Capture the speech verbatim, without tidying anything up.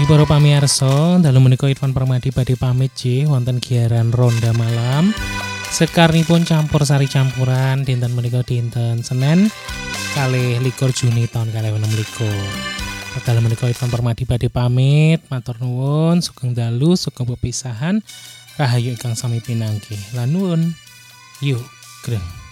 Inggih para pamirsa, dalu menika Irfan Permadi badhe pamit nggih wonten giaran Ronda Malam. Sekarnipun campur sari campuran dinten menika dinten Senin kalih likur Juni tahun kalih enem likur. Dalu menika Irfan Permadi badhe pamit, matur nuwun, sugeng dalu, sugeng pepisahan, rahayu ingkang sami pinanggih. Lan nuwun. Yuk, greng.